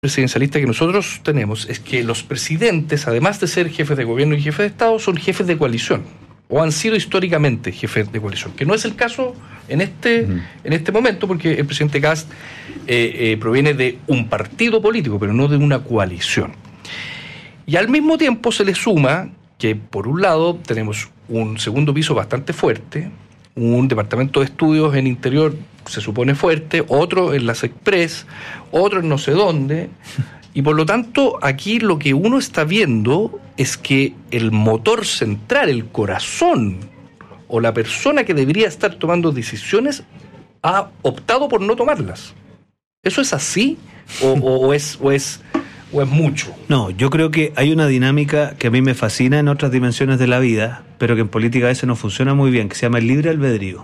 presidencialista que nosotros tenemos es que los presidentes, además de ser jefes de gobierno y jefes de Estado, son jefes de coalición, o han sido históricamente jefes de coalición, que no es el caso en este momento, porque el presidente Kast proviene de un partido político, pero no de una coalición. Y al mismo tiempo se le suma que, por un lado, tenemos un segundo piso bastante fuerte, un departamento de estudios en interior se supone fuerte, otro en las Express, otro en no sé dónde, y por lo tanto aquí lo que uno está viendo es que el motor central, el corazón, o la persona que debería estar tomando decisiones ha optado por no tomarlas. ¿Eso es así o es mucho? No, yo creo que hay una dinámica que a mí me fascina en otras dimensiones de la vida, pero que en política a veces no funciona muy bien, que se llama el libre albedrío.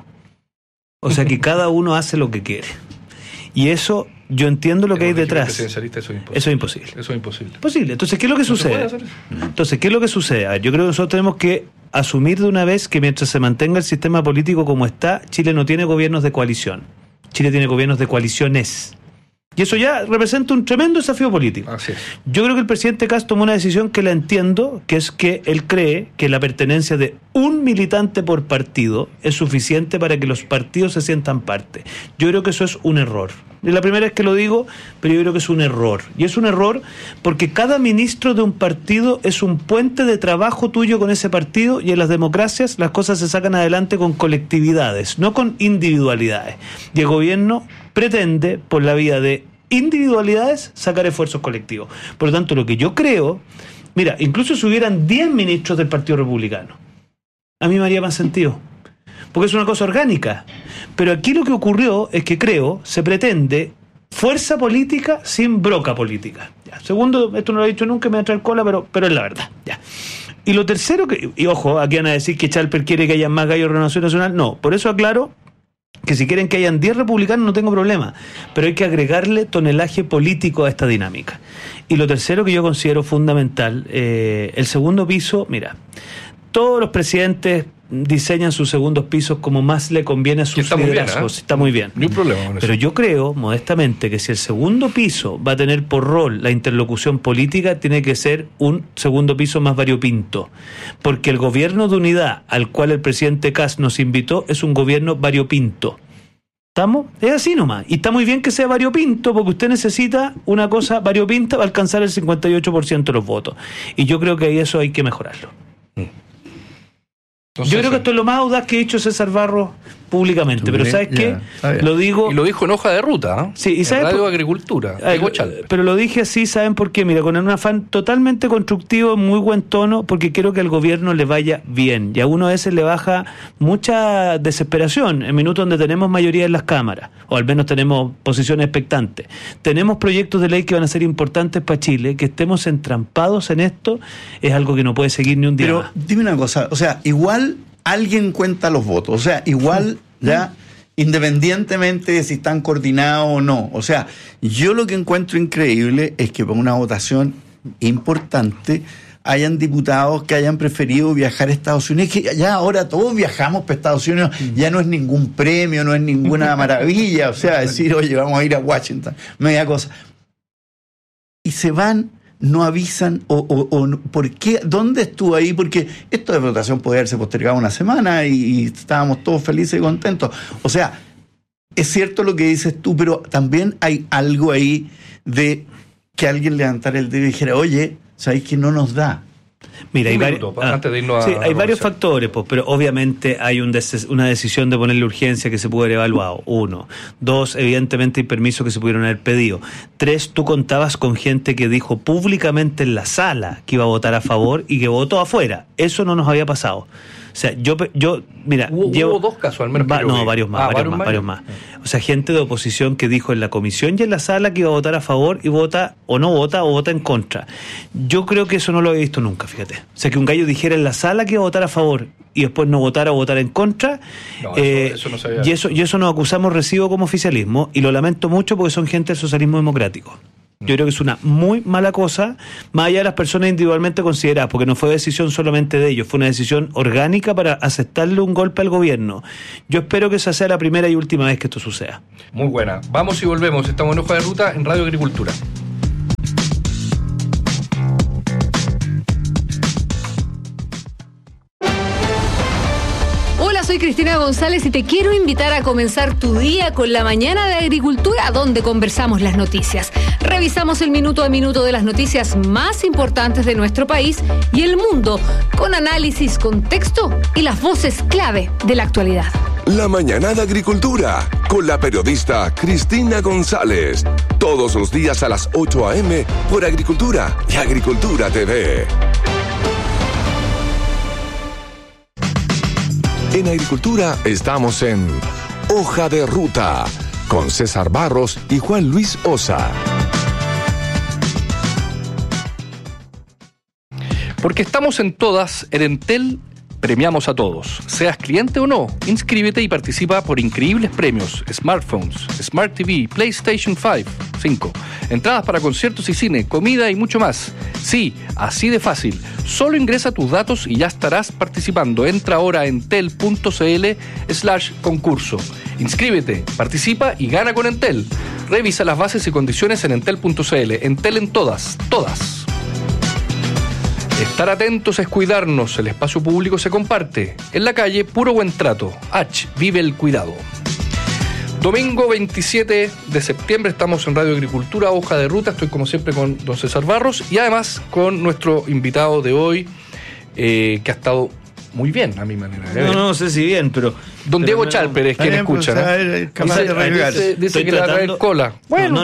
O sea, que cada uno hace lo que quiere. Y eso, yo entiendo lo que hay detrás. Eso es imposible. Eso es imposible. Eso es imposible. Posible. Entonces, ¿qué es lo que sucede? Entonces, ¿qué es lo que sucede? A ver, yo creo que nosotros tenemos que asumir de una vez que mientras se mantenga el sistema político como está, Chile no tiene gobiernos de coalición. Chile tiene gobiernos de coaliciones. Y eso ya representa un tremendo desafío político. Así es. Yo creo que el presidente Kast tomó una decisión que la entiendo, que es que él cree que la pertenencia de un militante por partido es suficiente para que los partidos se sientan parte. Yo creo que eso es un error. Es la primera vez que lo digo, pero yo creo que es un error. Y es un error porque cada ministro de un partido es un puente de trabajo tuyo con ese partido, y en las democracias las cosas se sacan adelante con colectividades, no con individualidades. Y el gobierno pretende, por la vía de individualidades, sacar esfuerzos colectivos. Por lo tanto, lo que yo creo, mira, incluso si hubieran 10 ministros del Partido Republicano, a mí me haría más sentido, porque es una cosa orgánica. Pero aquí lo que ocurrió es que creo, se pretende fuerza política sin broca política. Ya. Segundo, esto no lo he dicho nunca, me va a traer cola, pero es la verdad. Ya. Y lo tercero, y ojo, aquí van a decir que Chalper quiere que haya más gallos de Renovación Nacional. No, por eso aclaro que si quieren que hayan 10 republicanos no tengo problema, pero hay que agregarle tonelaje político a esta dinámica. Y lo tercero que yo considero fundamental, el segundo piso, mira, todos los presidentes diseñan sus segundos pisos como más le conviene a sus liderazgos. Está muy bien. No hay problema con eso. Pero yo creo, modestamente, que si el segundo piso va a tener por rol la interlocución política, tiene que ser un segundo piso más variopinto. Porque el gobierno de unidad al cual el presidente Kast nos invitó es un gobierno variopinto. ¿Estamos? Es así nomás. Y está muy bien que sea variopinto, porque usted necesita una cosa variopinta para alcanzar el 58% de los votos. Y yo creo que ahí eso hay que mejorarlo. Entonces, yo creo que esto es lo más audaz que ha dicho César Barros públicamente, pero ¿sabes qué? Lo digo... Y lo dijo en hoja de ruta, ¿eh? Sí, y ¿sabes? Radio Agricultura. Pero lo dije así, ¿saben por qué? Mira, con un afán totalmente constructivo, muy buen tono, porque quiero que al gobierno le vaya bien. Y a uno a veces le baja mucha desesperación en minutos donde tenemos mayoría en las cámaras, o al menos tenemos posiciones expectantes. Tenemos proyectos de ley que van a ser importantes para Chile. Que estemos entrampados en esto es algo que no puede seguir ni un día más. Pero dime una cosa, o sea, igual alguien cuenta los votos, o sea, igual ya independientemente de si están coordinados o no. O sea, yo lo que encuentro increíble es que por una votación importante hayan diputados que hayan preferido viajar a Estados Unidos, que ya ahora todos viajamos para Estados Unidos, ya no es ningún premio, no es ninguna maravilla, o sea, decir, oye, vamos a ir a Washington, media cosa. Y se van, no avisan, o ¿por qué? ¿Dónde estuvo ahí? Porque esto de votación podía haberse postergado una semana y estábamos todos felices y contentos. O sea, es cierto lo que dices tú, pero también hay algo ahí de que alguien levantara el dedo y dijera, oye, ¿sabéis que no nos da? Mira, antes de irnos hay varios factores, pues, pero obviamente hay una decisión de ponerle urgencia que se pudo haber evaluado. 1. 2, evidentemente hay permisos que se pudieron haber pedido. 3, tú contabas con gente que dijo públicamente en la sala que iba a votar a favor y que votó afuera. Eso no nos había pasado. O sea, yo mira, hubo 2 casos al menos. Varios más. O sea, gente de oposición que dijo en la comisión y en la sala que iba a votar a favor y vota o no vota o vota en contra. Yo creo que eso no lo he visto nunca, fíjate. O sea, que un gallo dijera en la sala que iba a votar a favor y después no votara o votar en contra. No, eso no sabía. Y eso nos acusamos recibo como oficialismo, y lo lamento mucho porque son gente del socialismo democrático. Yo creo que es una muy mala cosa, más allá de las personas individualmente consideradas, porque no fue decisión solamente de ellos, fue una decisión orgánica para aceptarle un golpe al gobierno. Yo espero que esa sea la primera y última vez que esto suceda. Muy buena. Vamos y volvemos. Estamos en Hoja de Ruta en Radio Agricultura. Soy Cristina González y te quiero invitar a comenzar tu día con la mañana de agricultura, donde conversamos las noticias. Revisamos el minuto a minuto de las noticias más importantes de nuestro país y el mundo, con análisis, contexto y las voces clave de la actualidad. La mañana de agricultura, con la periodista Cristina González. Todos los días a las 8 a.m. por Agricultura y Agricultura TV. En Agricultura estamos en Hoja de Ruta, con César Barros y Juan Luis Osa. Porque estamos en todas, en Entel premiamos a todos. Seas cliente o no, inscríbete y participa por increíbles premios: smartphones, Smart TV, PlayStation 5, entradas para conciertos y cine, comida y mucho más. Sí, así de fácil. Solo ingresa tus datos y ya estarás participando. Entra ahora a entel.cl/concurso. Inscríbete, participa y gana con Entel. Revisa las bases y condiciones en entel.cl. Entel en todas, todas. Estar atentos es cuidarnos. El espacio público se comparte. En la calle, puro buen trato. Vive el cuidado. Domingo 27 de septiembre estamos en Radio Agricultura, Hoja de Ruta. Estoy como siempre con don César Barros y además con nuestro invitado de hoy, que ha estado muy bien a mi manera de ver. No sé si bien, pero... Don Diego Chalper es quien escucha, ¿no? Dice que le va a traer cola. Bueno,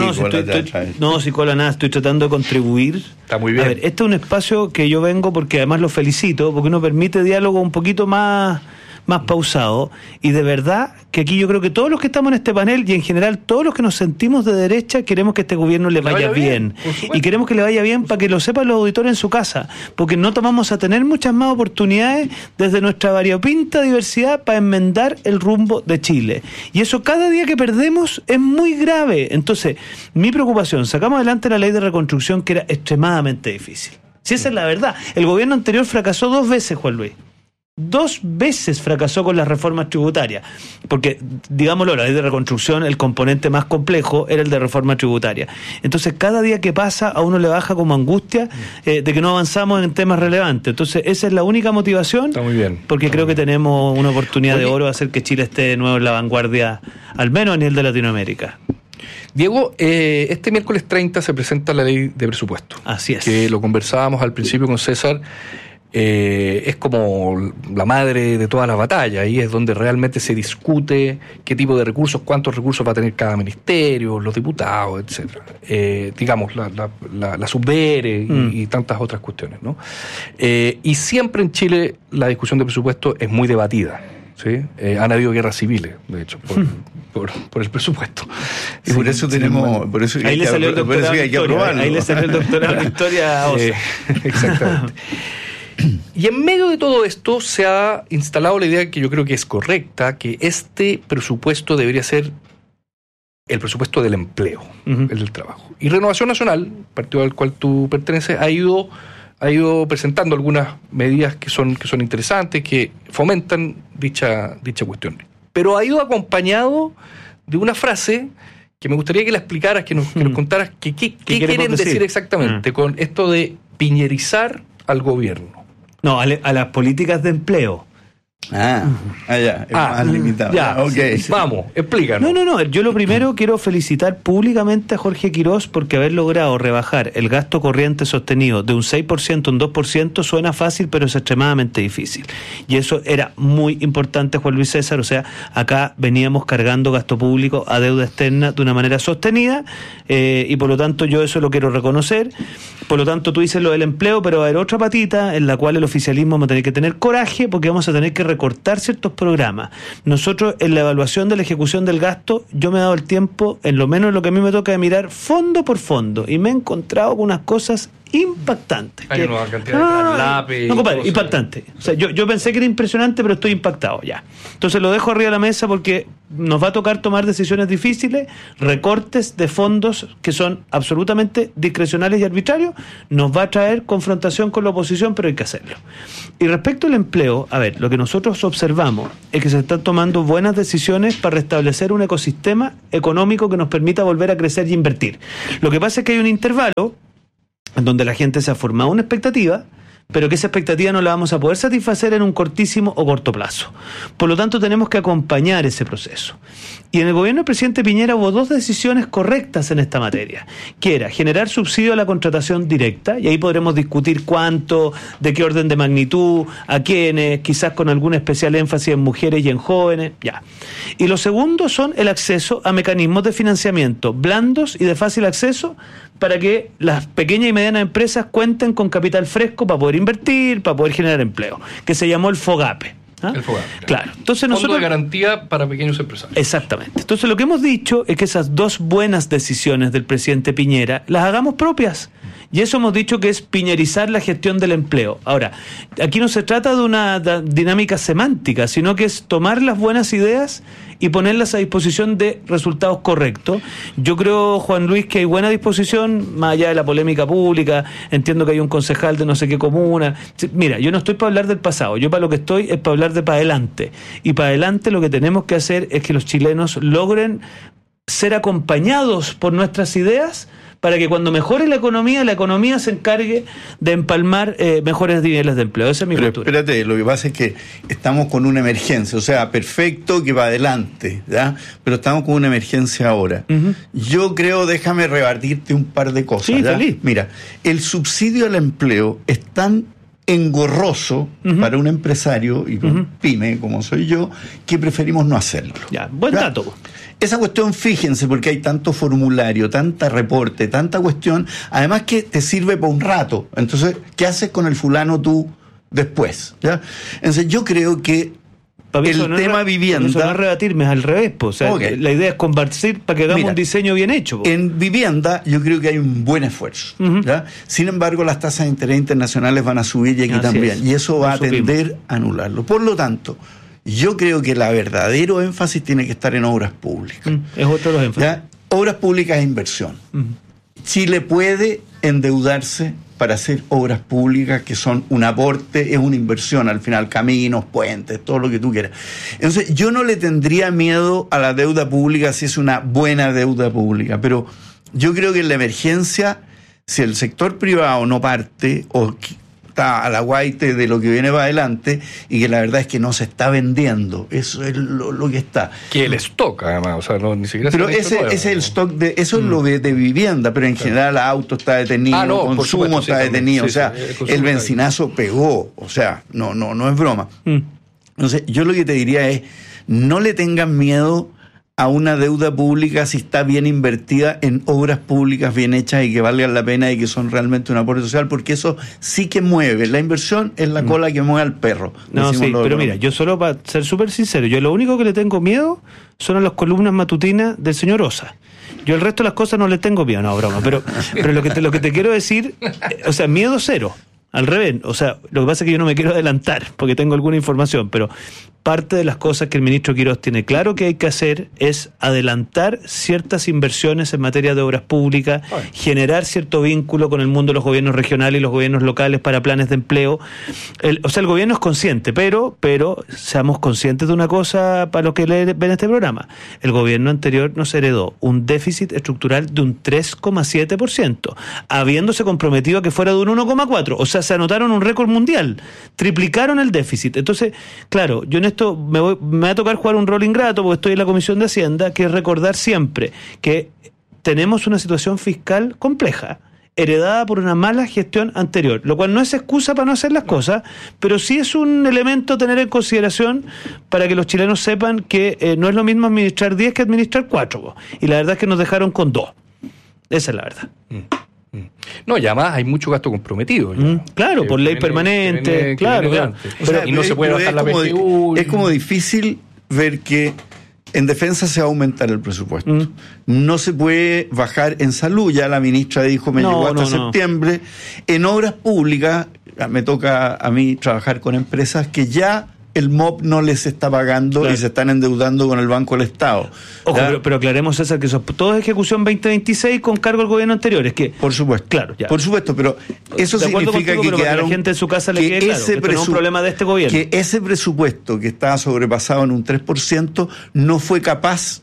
no, si cola nada, estoy tratando de contribuir. Está muy bien. A ver, este es un espacio que yo vengo porque además lo felicito, porque uno permite diálogo un poquito más pausado, y de verdad que aquí yo creo que todos los que estamos en este panel y en general todos los que nos sentimos de derecha queremos que este gobierno le vaya bien. Y queremos que le vaya bien para que lo sepan los auditores en su casa, porque no vamos a tener muchas más oportunidades desde nuestra variopinta diversidad para enmendar el rumbo de Chile, y eso cada día que perdemos es muy grave. Entonces mi preocupación, sacamos adelante la ley de reconstrucción, que era extremadamente difícil. Si esa es la verdad, el gobierno anterior fracasó 2 veces, Juan Luis. 2 veces fracasó con las reformas tributarias, porque, digámoslo, la ley de reconstrucción, el componente más complejo era el de reforma tributaria. Entonces, cada día que pasa a uno le baja como angustia de que no avanzamos en temas relevantes. Entonces, esa es la única motivación. Está muy bien. Porque creo que tenemos una oportunidad de oro de hacer que Chile esté de nuevo en la vanguardia, al menos a nivel de Latinoamérica. Diego, este miércoles 30 se presenta la ley de presupuesto. Así es. Que lo conversábamos al principio con César. Es como la madre de todas las batallas. Ahí es donde realmente se discute qué tipo de recursos, cuántos recursos va a tener cada ministerio, los diputados, etcétera. Digamos, la subvere y tantas otras cuestiones, ¿no? Y siempre en Chile la discusión de presupuesto es muy debatida, ¿sí? Han habido guerras civiles, de hecho, por el presupuesto. Y por eso tenemos... Por eso ahí le salió el doctorado Victoria. Ahí le salió el doctorado Victoria. Exactamente. Y en medio de todo esto se ha instalado la idea, que yo creo que es correcta, que este presupuesto debería ser el presupuesto del empleo, el del trabajo. Y Renovación Nacional, partido al cual tú perteneces, ha ido presentando algunas medidas que son interesantes, que fomentan dicha cuestión. Pero ha ido acompañado de una frase que me gustaría que la explicaras, que nos contaras qué quieren decir exactamente con esto de piñerizar al gobierno. No, a las políticas de empleo. Es más limitado. Ya, okay. Vamos, explícanos. No, yo lo primero quiero felicitar públicamente a Jorge Quirós porque haber logrado rebajar el gasto corriente sostenido de un 6% a un 2% suena fácil, pero es extremadamente difícil. Y eso era muy importante, Juan Luis César. O sea, acá veníamos cargando gasto público a deuda externa de una manera sostenida, y por lo tanto yo eso lo quiero reconocer. Por lo tanto, tú dices lo del empleo, pero va a haber otra patita en la cual el oficialismo va a tener que tener coraje, porque vamos a tener que recortar ciertos programas. Nosotros, en la evaluación de la ejecución del gasto, yo me he dado el tiempo, en lo menos lo que a mí me toca, de mirar fondo por fondo, y me he encontrado con unas cosas impactantes. Hay una cantidad de traslapes. No, compadre, impactante. O sea, yo pensé que era impresionante, pero estoy impactado ya. Entonces lo dejo arriba de la mesa porque nos va a tocar tomar decisiones difíciles, recortes de fondos que son absolutamente discrecionales y arbitrarios. Nos va a traer confrontación con la oposición, pero hay que hacerlo. Y respecto al empleo, a ver, lo que nosotros observamos es que se están tomando buenas decisiones para restablecer un ecosistema económico que nos permita volver a crecer y invertir. Lo que pasa es que hay un intervalo en donde la gente se ha formado una expectativa, pero que esa expectativa no la vamos a poder satisfacer en un cortísimo o corto plazo. Por lo tanto, tenemos que acompañar ese proceso. Y en el gobierno del presidente Piñera hubo 2 decisiones correctas en esta materia, que era generar subsidio a la contratación directa, y ahí podremos discutir cuánto, de qué orden de magnitud, a quiénes, quizás con algún especial énfasis en mujeres y en jóvenes, ya. Y lo segundo son el acceso a mecanismos de financiamiento blandos y de fácil acceso para que las pequeñas y medianas empresas cuenten con capital fresco para poder invertir, para poder generar empleo, que se llamó el FOGAPE. ¿Ah? El FOGAPE. Claro. Entonces Fondo nosotros, de garantía para pequeños empresarios. Exactamente. Entonces lo que hemos dicho es que esas 2 buenas decisiones del presidente Piñera las hagamos propias. Y eso hemos dicho que es piñerizar la gestión del empleo. Ahora, aquí no se trata de una dinámica semántica, sino que es tomar las buenas ideas y ponerlas a disposición de resultados correctos. Yo creo, Juan Luis, que hay buena disposición, más allá de la polémica pública. Entiendo que hay un concejal de no sé qué comuna. Mira, yo no estoy para hablar del pasado, yo para lo que estoy es para hablar de para adelante. Y para adelante lo que tenemos que hacer es que los chilenos logren ser acompañados por nuestras ideas, para que cuando mejore la economía se encargue de empalmar mejores niveles de empleo. Esa es mi postura. Espérate, lo que pasa es que estamos con una emergencia, o sea, perfecto que va adelante, ¿ya? Pero estamos con una emergencia ahora. Uh-huh. Yo creo, déjame rebatirte un par de cosas. Sí, ¿ya? feliz. Mira, el subsidio al empleo es tan engorroso para un empresario y un pyme como soy yo, que preferimos no hacerlo. Ya, buen dato. Esa cuestión, fíjense, porque hay tanto formulario, tanta reporte, tanta cuestión, además que te sirve por un rato. Entonces, ¿qué haces con el fulano tú después? ¿Ya? Entonces, yo creo que el tema vivienda... Eso no es rebatirme, es al revés. O sea, okay. La idea es compartir para que hagamos un diseño bien hecho. En vivienda yo creo que hay un buen esfuerzo. ¿Ya? Sin embargo, las tasas de interés internacionales van a subir y aquí también. Y eso va a tender a anularlo. Por lo tanto, yo creo que el verdadero énfasis tiene que estar en obras públicas. Es otro de los énfasis. ¿Ya? Obras públicas es inversión. Chile puede endeudarse para hacer obras públicas que son un aporte, es una inversión al final, caminos, puentes, todo lo que tú quieras. Entonces, yo no le tendría miedo a la deuda pública si es una buena deuda pública, pero yo creo que en la emergencia, si el sector privado no parte o está a la guaite de lo que viene para adelante, y que la verdad es que no se está vendiendo, eso es lo que está. Que el stock, además, o sea, no, ni siquiera. Pero ese es el stock de, eso es lo de vivienda, pero en general auto está detenido, consumo está detenido, o sea, el bencinazo pegó, o sea, no es broma. Entonces, yo lo que te diría es, no le tengan miedo a una deuda pública si está bien invertida en obras públicas bien hechas y que valgan la pena y que son realmente un aporte social, porque eso sí que mueve. La inversión es la cola que mueve al perro. No, sí, pero mira, yo solo para ser súper sincero, yo lo único que le tengo miedo son a las columnas matutinas del señor Osa. Yo el resto de las cosas no le tengo miedo, no, broma, pero lo que te quiero decir, o sea, miedo cero. Al revés, o sea, lo que pasa es que yo no me quiero adelantar porque tengo alguna información, pero parte de las cosas que el ministro Quirós tiene claro que hay que hacer es adelantar ciertas inversiones en materia de obras públicas, generar cierto vínculo con el mundo de los gobiernos regionales y los gobiernos locales para planes de empleo. O sea, el gobierno es consciente, pero seamos conscientes de una cosa para los que ven este programa. El gobierno anterior nos heredó un déficit estructural de un 3,7%, habiéndose comprometido a que fuera de un 1,4%. O sea, se anotaron un récord mundial, triplicaron el déficit. Entonces, claro, yo en esto me va a tocar jugar un rol ingrato porque estoy en la Comisión de Hacienda, que es recordar siempre que tenemos una situación fiscal compleja, heredada por una mala gestión anterior, lo cual no es excusa para no hacer las cosas, pero sí es un elemento a tener en consideración para que los chilenos sepan que no es lo mismo administrar 10 que administrar 4, y la verdad es que nos dejaron con 2. Esa es la verdad. No, y además hay mucho gasto comprometido. Claro, por ley permanente, claro. O sea, y no se puede bajar la PGU. Es como difícil ver que en defensa se va a aumentar el presupuesto. No se puede bajar en salud, ya la ministra dijo, llegó hasta septiembre. En obras públicas, me toca a mí trabajar con empresas que ya el MOP no les está pagando y se están endeudando con el Banco del Estado. Ojo, pero aclaremos, César, que eso todo es ejecución 2026 con cargo al gobierno anterior. Es que, por supuesto, claro, ya. Por supuesto, pero eso significa que quedaron, la gente en su casa le quede claro que no es un problema de este gobierno. Que ese presupuesto que estaba sobrepasado en un 3% no fue capaz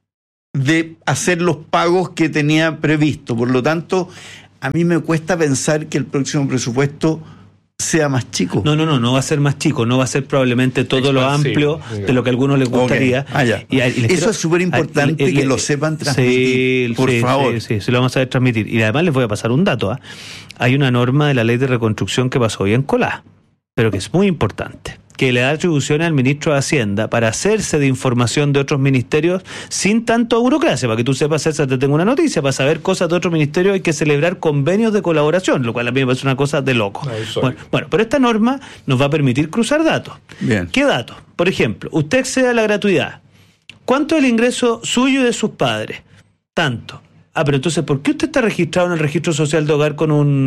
de hacer los pagos que tenía previsto. Por lo tanto, a mí me cuesta pensar que el próximo presupuesto sea más chico. No va a ser más chico, no va a ser probablemente todo lo amplio de lo que a algunos les gustaría. Eso es súper importante que lo sepan transmitir, por favor. Sí, lo vamos a saber transmitir. Y además les voy a pasar un dato. Hay una norma de la ley de reconstrucción que pasó hoy en Colá, pero que es muy importante, que le da atribuciones al ministro de Hacienda para hacerse de información de otros ministerios sin tanto burocracia. Para que tú sepas, César, te tengo una noticia: para saber cosas de otros ministerios hay que celebrar convenios de colaboración, lo cual a mí me parece una cosa de loco. Bueno, pero esta norma nos va a permitir cruzar datos. Bien. ¿Qué datos? Por ejemplo, usted accede a la gratuidad. ¿Cuánto es el ingreso suyo y de sus padres? Tanto. Pero entonces, ¿por qué usted está registrado en el registro social de hogar con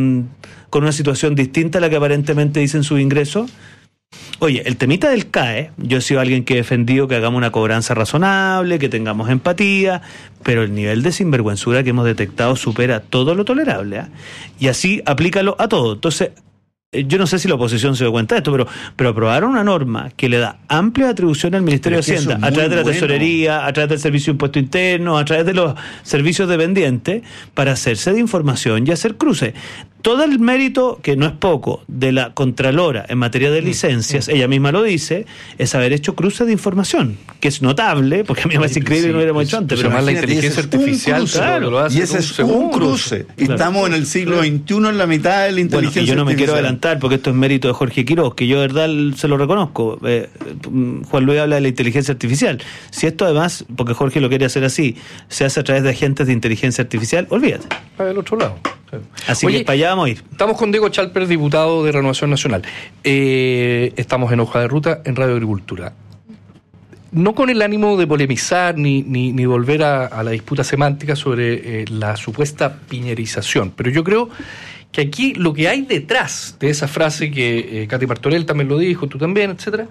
una situación distinta a la que aparentemente dicen sus ingresos? Oye, el temita del CAE, yo he sido alguien que he defendido que hagamos una cobranza razonable, que tengamos empatía, pero el nivel de sinvergüenzura que hemos detectado supera todo lo tolerable, ¿eh? Y así aplícalo a todo. Entonces, yo no sé si la oposición se dio cuenta de esto, pero aprobaron una norma que le da amplia atribución al Ministerio de Hacienda a través de la Tesorería, a través del Servicio de Impuesto Interno, a través de los servicios dependientes, para hacerse de información y hacer cruces. Todo el mérito, que no es poco, de la Contralora en materia de licencias, ella misma lo dice, es haber hecho cruces de información, que es notable, porque a mí me parece increíble que no lo hubiéramos hecho antes. Pero además la inteligencia artificial, claro, y ese es un cruce. Y estamos en el siglo XXI, en la mitad de la inteligencia artificial. Yo no me quiero adelantar, porque esto es mérito de Jorge Quiroz, que yo de verdad se lo reconozco. Juan Luis habla de la inteligencia artificial. Si esto además, porque Jorge lo quiere hacer así, se hace a través de agentes de inteligencia artificial, olvídate. Para el otro lado. Así que para allá vamos a ir. Estamos con Diego Chalper, diputado de Renovación Nacional. Estamos en Hoja de Ruta, en Radio Agricultura. No con el ánimo de polemizar ni volver a la disputa semántica sobre la supuesta piñerización, pero yo creo que aquí lo que hay detrás de esa frase que Katy Martorell también lo dijo, tú también, etcétera,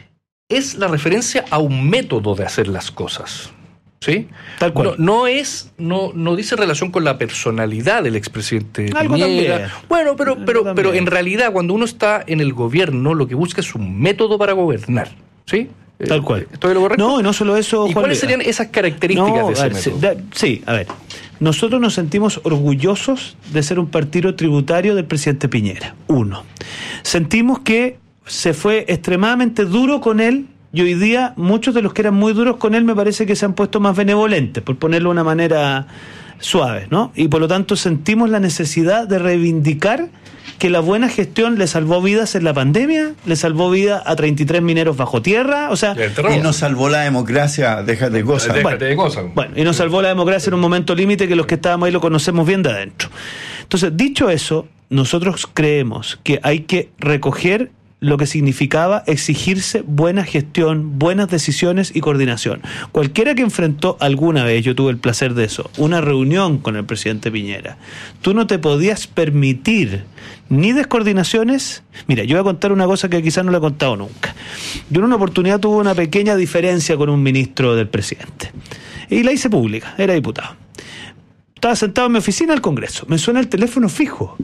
es la referencia a un método de hacer las cosas. ¿Sí? Tal cual. No dice relación con la personalidad del expresidente Piñera. Bueno, pero en realidad cuando uno está en el gobierno lo que busca es un método para gobernar. ¿Sí? Tal cual. ¿Estoy de lo correcto? No, y no solo eso, ¿Y cuáles serían esas características de ese método? Sí, a ver. Nosotros nos sentimos orgullosos de ser un partido tributario del presidente Piñera. Uno. Sentimos que se fue extremadamente duro con él. Y hoy día muchos de los que eran muy duros con él me parece que se han puesto más benevolentes, por ponerlo de una manera suave, ¿no? Y por lo tanto sentimos la necesidad de reivindicar que la buena gestión le salvó vidas en la pandemia, le salvó vida a 33 mineros bajo tierra, o sea... Y nos salvó la democracia, déjate de cosas. Bueno, y nos salvó la democracia en un momento límite que los que estábamos ahí lo conocemos bien de adentro. Entonces, dicho eso, nosotros creemos que hay que recoger lo que significaba exigirse buena gestión, buenas decisiones y coordinación. Cualquiera que enfrentó alguna vez, yo tuve el placer de eso, una reunión con el presidente Piñera, tú no te podías permitir ni descoordinaciones. Mira, yo voy a contar una cosa que quizás no la he contado nunca. Yo en una oportunidad tuve una pequeña diferencia con un ministro del presidente y la hice pública, era diputado. Estaba sentado en mi oficina del Congreso, me suena el teléfono fijo,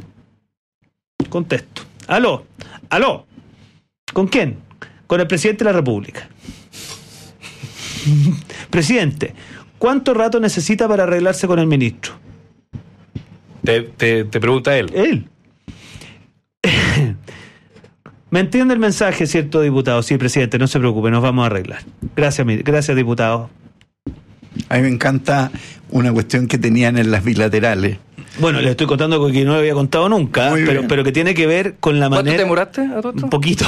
contesto, aló. ¿Con quién? Con el presidente de la República. Presidente, ¿cuánto rato necesita para arreglarse con el ministro? Te pregunta él. Él. ¿Me entiende el mensaje, cierto, diputado? Sí, presidente, no se preocupe, nos vamos a arreglar. Gracias, diputado. A mí me encanta una cuestión que tenían en las bilaterales. Bueno, les estoy contando que no lo había contado nunca, pero que tiene que ver con la manera... ¿Cuánto te demoraste a todo esto? Un poquito.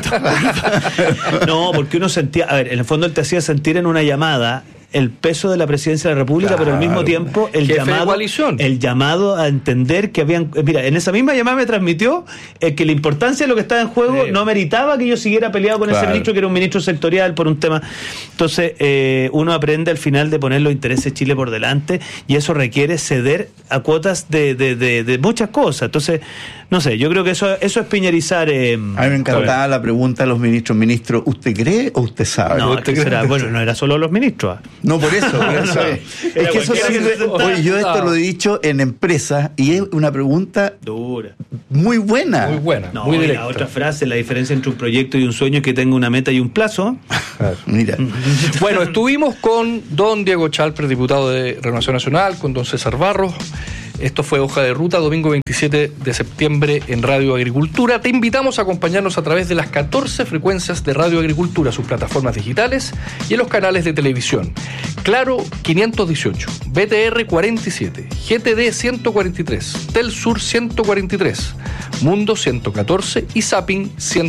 No, porque uno sentía... A ver, en el fondo él te hacía sentir en una llamada el peso de la presidencia de la República, claro, pero al mismo tiempo el llamado a entender que habían... Mira, en esa misma llamada me transmitió que la importancia de lo que estaba en juego no meritaba que yo siguiera peleado con ese ministro, que era un ministro sectorial por un tema. Entonces, uno aprende al final de poner los intereses de Chile por delante, y eso requiere ceder a cuotas de muchas cosas. Entonces, no sé, yo creo que eso es piñerizar. A mí me encantaba la pregunta a los ministros: ministro, ¿usted cree o usted sabe? No, bueno, no era solo los ministros. No, por eso. Es que eso sirve. Oye, yo esto lo he dicho en empresas y es una pregunta dura, muy buena. Muy buena, no, muy directa. La otra frase, la diferencia entre un proyecto y un sueño es que tenga una meta y un plazo. Mira. Bueno, estuvimos con don Diego Chalper, diputado de Renovación Nacional, con don César Barros. Esto fue Hoja de Ruta, domingo 27 de septiembre en Radio Agricultura. Te invitamos a acompañarnos a través de las 14 frecuencias de Radio Agricultura, sus plataformas digitales y en los canales de televisión. Claro 518, BTR 47, GTD 143, Telsur 143, Mundo 114 y Zapping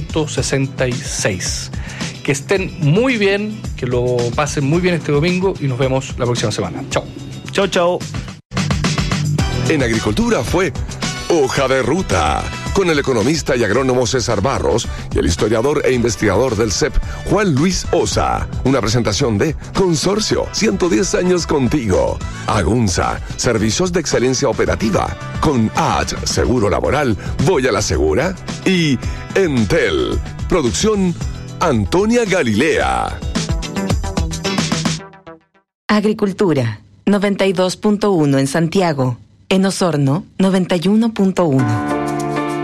166. Que estén muy bien, que lo pasen muy bien este domingo y nos vemos la próxima semana. Chao. Chao, chao. En Agricultura fue Hoja de Ruta, con el economista y agrónomo César Barros y el historiador e investigador del CEP, Juan Luis Osa. Una presentación de Consorcio, 110 años contigo. Agunza, servicios de excelencia operativa. Con H, Seguro Laboral, voy a la segura. Y Entel, producción Antonia Galilea. Agricultura, 92.1 en Santiago. En Osorno, 91.1.